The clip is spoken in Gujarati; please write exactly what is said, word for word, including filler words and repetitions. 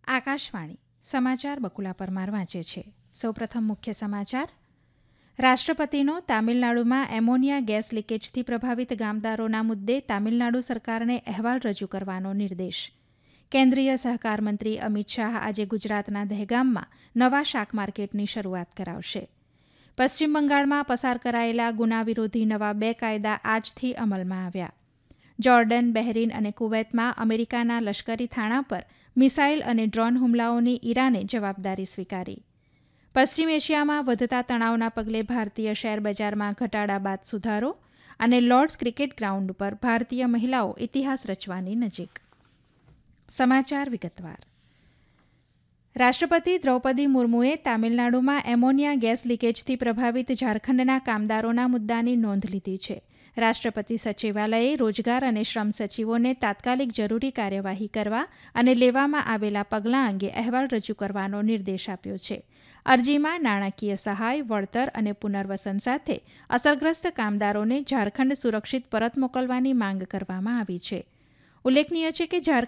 આકાશવાણી સમાચાર બકુલા પરમાર વાંચે છે. સૌપ્રથમ મુખ્ય સમાચાર. રાષ્ટ્રપતિનો તામિલનાડુમાં એમોનિયા ગેસ લીકેજથી પ્રભાવિત ગામદારોના મુદ્દે તામિલનાડુ સરકારને અહેવાલ રજૂ કરવાનો નિર્દેશ. કેન્દ્રીય સહકાર મંત્રી અમિત શાહ આજે ગુજરાતના દહેગામમાં નવા શાક માર્કેટની શરૂઆત કરાવશે. પશ્ચિમ બંગાળમાં પસાર કરાયેલા ગુના વિરોધી નવા બે કાયદા આજથી અમલમાં આવ્યા. જોર્ડન, બહેરીન અને કુવૈતમાં અમેરિકાના લશ્કરી થાણા પર મિસાઇલ અને ડ્રોન હુમલાઓની ઈરાને જવાબદારી સ્વીકારી. પશ્ચિમ એશિયામાં વધતા તણાવના પગલે ભારતીય શેર બજારમાં ઘટાડા બાદ સુધારો અને લોર્ડ્સ ક્રિકેટ ગ્રાઉન્ડ પર ભારતીય મહિલાઓ ઇતિહાસ રચવાની નજીક. સમાચાર વિગતવાર. રાષ્ટ્રપતિ દ્રૌપદી મુર્મુએ તામિલનાડુમાં એમોનિયા ગેસ લીકેજથી પ્રભાવિત ઝારખંડના કામદારોના મુદ્દાની નોંધ લીધી છે. રાષ્ટ્રપતિ સચિવાલયે રોજગાર અને શ્રમ સચિવોને તાત્કાલિક જરૂરી કાર્યવાહી કરવા અને લેવામાં આવેલા પગલાં અંગે અહેવાલ રજૂ કરવાનો નિર્દેશ આપ્યો છે. અરજીમાં નાણાકીય સહાય, વળતર અને પુનર્વસન સાથે અસરગ્રસ્ત કામદારોને ઝારખંડ સુરક્ષિત પરત મોકલવાની માંગ કરવામાં આવી છે. ઉલ્લેખનીય છે કે ઝારખંડ